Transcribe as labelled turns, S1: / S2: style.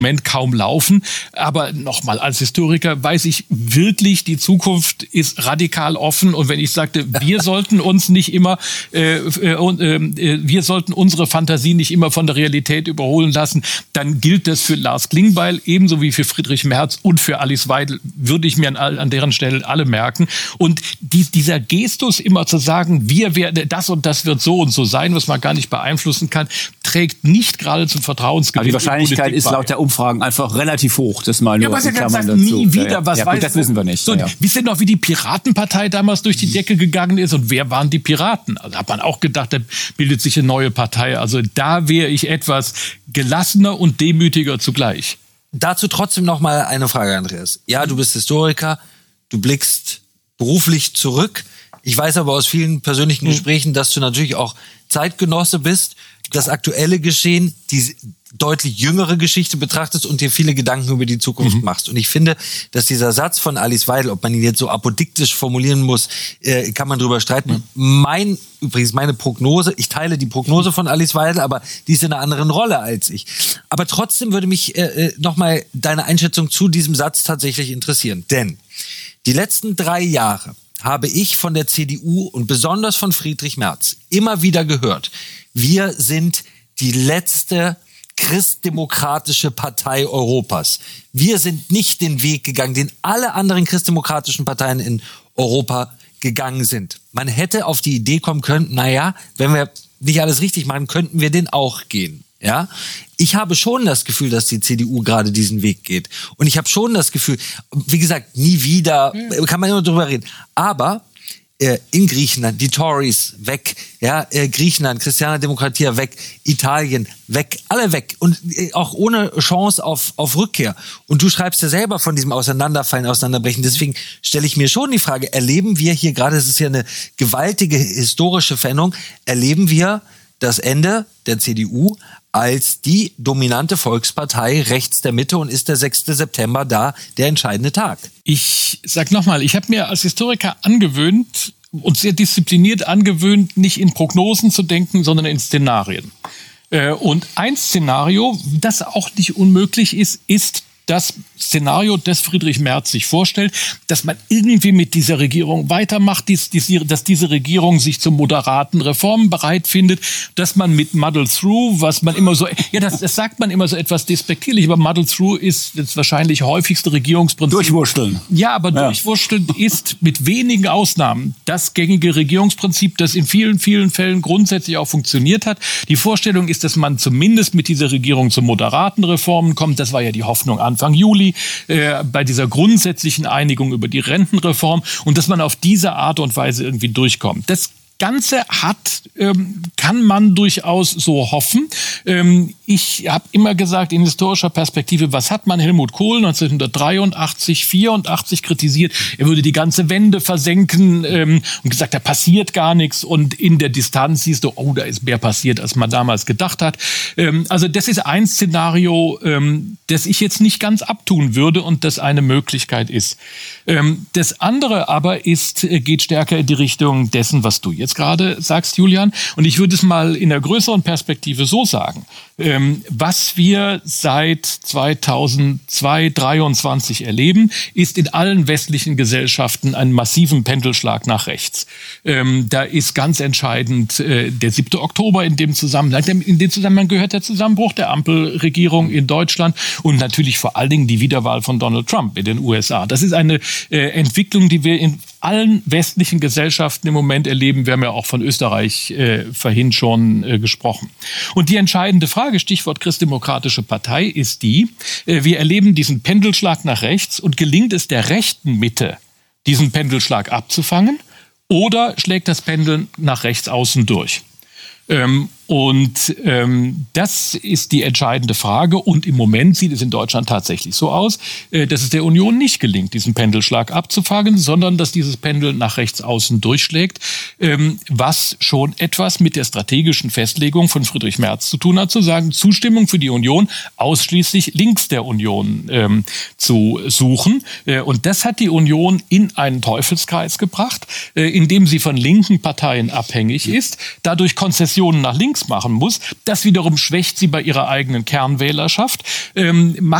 S1: Moment kaum laufen. Aber nochmal, als Historiker weiß ich wirklich, die Zukunft ist radikal offen. Und wenn ich sagte, wir sollten uns nicht immer, wir sollten unsere Fantasie nicht immer von der Realität überholen lassen, dann gilt das für Lars Klingbeil ebenso wie für Friedrich Merz und für Alice Weidel, würde ich mir an deren Stelle alle merken. Und dieser Gestus immer zu sagen, wir werden das und das wird so und so sein, was man gar nicht beeinflussen kann, trägt nicht gerade zum Vertrauensgewinn.
S2: Aber die Wahrscheinlichkeit ist laut der Umfragen einfach relativ hoch. Das mal nur in Klammern dazu.
S1: Nie wieder, was weiß
S2: gut, das wissen wir nicht.
S1: So, wisst ihr noch, wie die Piratenpartei damals durch die Decke gegangen ist und wer waren die Piraten? Also hat man auch gedacht, da bildet sich eine neue Partei. Also da wäre ich etwas gelassener und demütiger zugleich.
S3: Dazu trotzdem noch mal eine Frage, Andreas. Ja, du bist Historiker, du blickst beruflich zurück. Ich weiß aber aus vielen persönlichen Gesprächen, dass du natürlich auch Zeitgenosse bist, das aktuelle Geschehen, die deutlich jüngere Geschichte betrachtest und dir viele Gedanken über die Zukunft machst. Und ich finde, dass dieser Satz von Alice Weidel, ob man ihn jetzt so apodiktisch formulieren muss, kann man drüber streiten. Übrigens meine Prognose, ich teile die Prognose von Alice Weidel, aber die ist in einer anderen Rolle als ich. Aber trotzdem würde mich nochmal deine Einschätzung zu diesem Satz tatsächlich interessieren. Denn die letzten 3 Jahre habe ich von der CDU und besonders von Friedrich Merz immer wieder gehört, wir sind die letzte christdemokratische Partei Europas. Wir sind nicht den Weg gegangen, den alle anderen christdemokratischen Parteien in Europa gegangen sind. Man hätte auf die Idee kommen können, naja, wenn wir nicht alles richtig machen, könnten wir den auch gehen. Ja, ich habe schon das Gefühl, dass die CDU gerade diesen Weg geht. Und ich habe schon das Gefühl, wie gesagt, nie wieder, kann man immer drüber reden. Aber in Griechenland, die Tories weg, ja, Griechenland, Christiane Demokratia weg, Italien weg, alle weg und auch ohne Chance auf Rückkehr. Und du schreibst ja selber von diesem Auseinanderfallen, Auseinanderbrechen. Deswegen stelle ich mir schon die Frage, erleben wir hier gerade, es ist ja eine gewaltige historische Veränderung, erleben wir das Ende der CDU als die dominante Volkspartei rechts der Mitte und ist der 6. September da der entscheidende Tag?
S1: Ich sag nochmal, ich habe mir als Historiker angewöhnt und sehr diszipliniert angewöhnt, nicht in Prognosen zu denken, sondern in Szenarien. Und ein Szenario, das auch nicht unmöglich ist, ist das Szenario, das Friedrich Merz sich vorstellt, dass man irgendwie mit dieser Regierung weitermacht, dass diese Regierung sich zu moderaten Reformen bereit findet, dass man mit Muddle Through, was man immer so, ja, das sagt man immer so etwas despektierlich, aber Muddle Through ist das wahrscheinlich häufigste Regierungsprinzip.
S2: Durchwursteln.
S1: Ja, aber Durchwursteln ist mit wenigen Ausnahmen das gängige Regierungsprinzip, das in vielen, vielen Fällen grundsätzlich auch funktioniert hat. Die Vorstellung ist, dass man zumindest mit dieser Regierung zu moderaten Reformen kommt. Das war ja die Hoffnung Anfang Juli bei dieser grundsätzlichen Einigung über die Rentenreform und dass man auf diese Art und Weise irgendwie durchkommt. Das Ganze kann man durchaus so hoffen. Ich habe immer gesagt, in historischer Perspektive, was hat man Helmut Kohl 1983, 84 kritisiert? Er würde die ganze Wende versenken und gesagt, da passiert gar nichts. Und in der Distanz siehst du, oh, da ist mehr passiert, als man damals gedacht hat. Also das ist ein Szenario, das ich jetzt nicht ganz abtun würde und das eine Möglichkeit ist. Das andere aber geht stärker in die Richtung dessen, was du jetzt gerade sagst, Julian. Und ich würde es mal in der größeren Perspektive so sagen. Was wir seit 2023 erleben, ist in allen westlichen Gesellschaften einen massiven Pendelschlag nach rechts. Da ist ganz entscheidend der 7. Oktober in dem Zusammenhang. In dem Zusammenhang gehört der Zusammenbruch der Ampelregierung in Deutschland und natürlich vor allen Dingen die Wiederwahl von Donald Trump in den USA. Das ist eine Entwicklung, die wir in allen westlichen Gesellschaften im Moment erleben. Wir haben ja auch von Österreich vorhin schon gesprochen. Und die entscheidende Frage, Stichwort Christdemokratische Partei, ist die, wir erleben diesen Pendelschlag nach rechts und gelingt es der rechten Mitte, diesen Pendelschlag abzufangen oder schlägt das Pendeln nach rechts außen durch? Das ist die entscheidende Frage. Und im Moment sieht es in Deutschland tatsächlich so aus, dass es der Union nicht gelingt, diesen Pendelschlag abzufangen, sondern dass dieses Pendel nach rechts außen durchschlägt, was schon etwas mit der strategischen Festlegung von Friedrich Merz zu tun hat, zu sagen, Zustimmung für die Union ausschließlich links der Union zu suchen. Und das hat die Union in einen Teufelskreis gebracht, in dem sie von linken Parteien abhängig ist, dadurch Konzessionen nach links nichts machen muss. Das wiederum schwächt sie bei ihrer eigenen Kernwählerschaft,